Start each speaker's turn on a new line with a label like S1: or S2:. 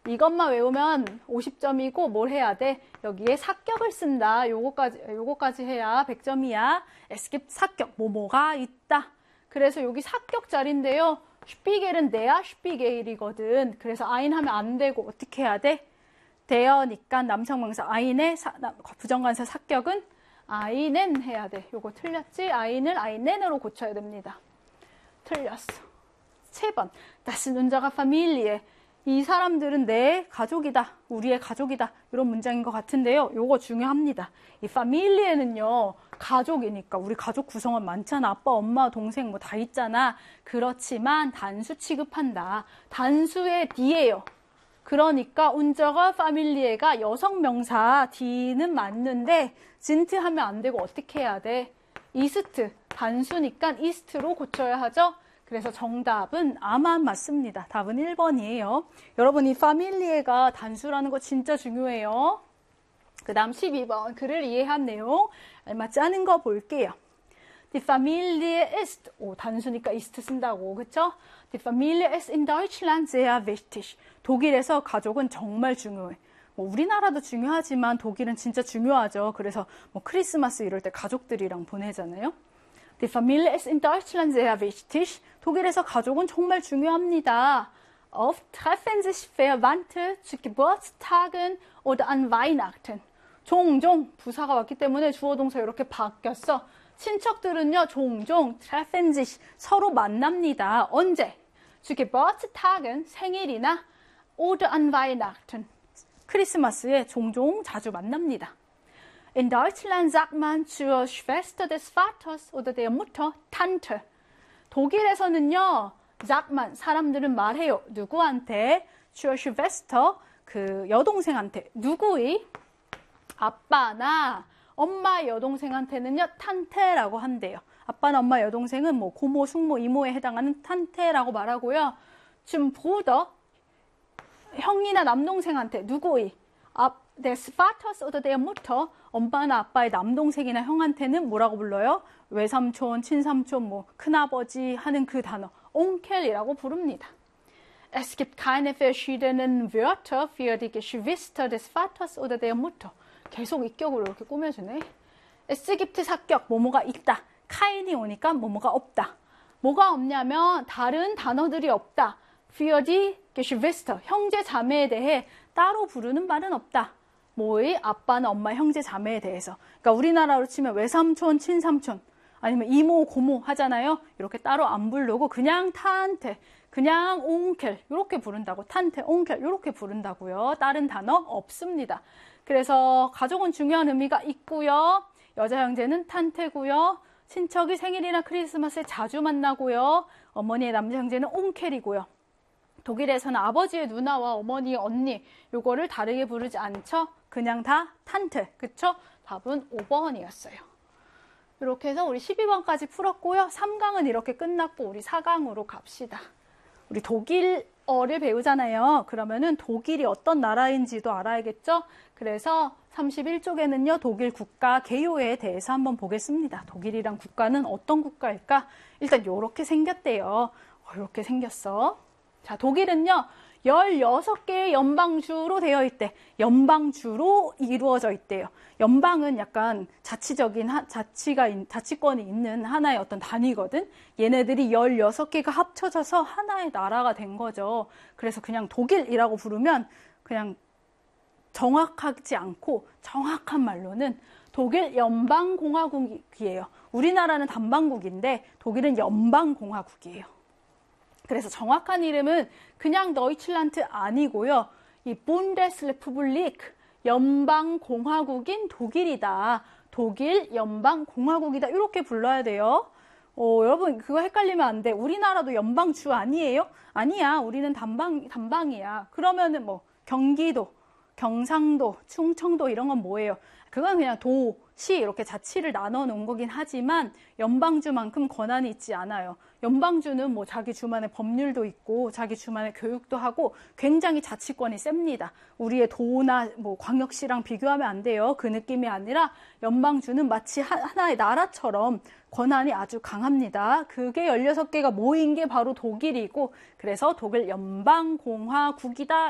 S1: 이것만 외우면 50점이고 뭘 해야 돼? 여기에 사격을 쓴다. 요거까지 해야 100점이야. Es gibt 사격, 뭐뭐가 있다. 그래서 여기 사격 자리인데요. Spiegel은 der Spiegel이거든. 그래서 ein 하면 안 되고 어떻게 해야 돼? der니까 남성명사 ein의 부정관사 사격은 einen 해야 돼. 요거 틀렸지? ein을 einen으로 고쳐야 됩니다. 틀렸어. 7번. Das sind unsere Familie. 이 사람들은 내 가족이다. 우리의 가족이다. 이런 문장인 것 같은데요. 요거 중요합니다. 이 파밀리에는요. 가족이니까 우리 가족 구성원 많잖아. 아빠, 엄마, 동생 뭐 다 있잖아. 그렇지만 단수 취급한다. 단수의 D예요. 그러니까 unsere Familie가 여성 명사 D는 맞는데 진트 하면 안 되고 어떻게 해야 돼? ist. 단수니까 ist로 고쳐야 하죠. 그래서 정답은 아마 맞습니다. 답은 1번이에요. 여러분 이 파밀리에가 단수라는 거 진짜 중요해요. 그 다음 12번 글을 이해한 내용 알맞지 않은 거 볼게요. Die Familie ist 단수니까 ist 쓴다고 그쵸? Die Familie ist in Deutschland sehr wichtig. 독일에서 가족은 정말 중요해. 뭐 우리나라도 중요하지만 독일은 진짜 중요하죠. 그래서 뭐 크리스마스 이럴 때 가족들이랑 보내잖아요. Die Familie ist in Deutschland sehr wichtig. 독일에서 가족은 정말 중요합니다. Oft treffen sich Verwandte zu Geburtstagen oder an Weihnachten. 종종 부사가 왔기 때문에 주어 동사 이렇게 바뀌었어. 친척들은요 종종 treffen sich 서로 만납니다. 언제? zu Geburtstagen 생일이나 oder an Weihnachten 크리스마스에 종종 자주 만납니다. In Deutschland sagt man zur Schwester des Vaters oder der Mutter Tante. 독일에서는요, sagt man, 사람들은 말해요. 누구한테? zur Schwester, 그 여동생한테. 누구의? 아빠나 엄마 여동생한테는요, Tante라고 한대요. 아빠나 엄마 여동생은 뭐 고모, 숙모, 이모에 해당하는 Tante라고 말하고요. zum Bruder, 형이나 남동생한테 누구의? des Vaters oder der Mutter, 엄마나 아빠의 남동생이나 형한테는 뭐라고 불러요? 외삼촌, 친삼촌, 뭐 큰아버지 하는 그 단어 Onkel이라고 부릅니다. Es gibt keine verschiedenen Wörter für die Geschwister des Vaters oder der Mutter. 계속 입격으로 이렇게 꾸며주네. Es gibt 사격, 뭐뭐가 있다. ke인이 오니까 뭐뭐가 없다. 뭐가 없냐면 다른 단어들이 없다. für die Geschwister, 형제 자매에 대해 따로 부르는 말은 없다. 뭐의? 아빠나 엄마, 형제, 자매에 대해서. 그러니까 우리나라로 치면 외삼촌, 친삼촌, 아니면 이모, 고모 하잖아요. 이렇게 따로 안 부르고 그냥 탄테, 그냥 옹켈 이렇게 부른다고. 탄테, 옹켈 이렇게 부른다고요. 다른 단어 없습니다. 그래서 가족은 중요한 의미가 있고요. 여자 형제는 탄테고요. 친척이 생일이나 크리스마스에 자주 만나고요. 어머니의 남자 형제는 옹켈이고요. 독일에서는 아버지의 누나와 어머니의 언니 요거를 다르게 부르지 않죠? 그냥 다 탄테, 그쵸? 답은 5번이었어요. 이렇게 해서 우리 12번까지 풀었고요. 3강은 이렇게 끝났고 우리 4강으로 갑시다. 우리 독일어를 배우잖아요. 그러면은 독일이 어떤 나라인지도 알아야겠죠? 그래서 31쪽에는요. 독일 국가 개요에 대해서 한번 보겠습니다. 독일이란 국가는 어떤 국가일까? 일단 이렇게 생겼대요. 이렇게 생겼어. 자, 독일은요, 16개의 연방주로 되어 있대. 연방주로 이루어져 있대요. 연방은 약간 자치권이 있는 하나의 어떤 단위거든. 얘네들이 16개가 합쳐져서 하나의 나라가 된 거죠. 그래서 그냥 독일이라고 부르면 그냥 정확하지 않고 정확한 말로는 독일 연방공화국이에요. 우리나라는 단방국인데 독일은 연방공화국이에요. 그래서 정확한 이름은 그냥 너이칠란트 아니고요. 이 Bundesrepublik, 연방공화국인 독일이다. 독일 연방공화국이다. 이렇게 불러야 돼요. 여러분 그거 헷갈리면 안 돼. 우리나라도 연방주 아니에요? 아니야. 우리는 단방이야. 그러면은 뭐 경기도, 경상도, 충청도 이런 건 뭐예요? 그건 그냥 도시 이렇게 자치를 나눠 놓은 거긴 하지만 연방주만큼 권한이 있지 않아요. 연방주는 뭐 자기 주만의 법률도 있고 자기 주만의 교육도 하고 굉장히 자치권이 셉니다. 우리의 도나 뭐 광역시랑 비교하면 안 돼요. 그 느낌이 아니라 연방주는 마치 하나의 나라처럼 권한이 아주 강합니다. 그게 16개가 모인 게 바로 독일이고 그래서 독일 연방공화국이다.